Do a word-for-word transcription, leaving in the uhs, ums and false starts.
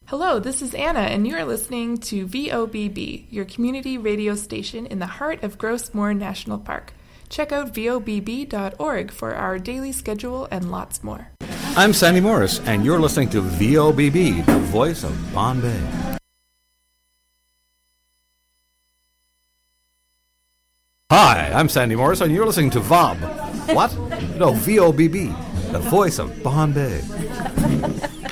Hello, this is Anna, and you are listening to V O B B, your community radio station in the heart of Gross Moor National Park. Check out V O B B dot org for our daily schedule and lots more. I'm Sandy Morris, and you're listening to V O B B, the voice of Bombay. Hi, I'm Sandy Morris, and you're listening to V O B. What? No, V O B B, the voice of Bombay.